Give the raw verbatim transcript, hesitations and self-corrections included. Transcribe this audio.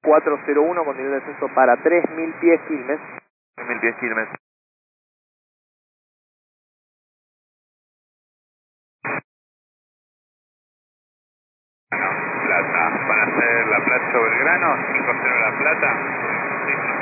cuatro cero uno con nivel de descenso para tres mil pies Quilmes. tres mil pies Quilmes. Plata, para hacer La Plata sobre el grano, cinco cero La Plata.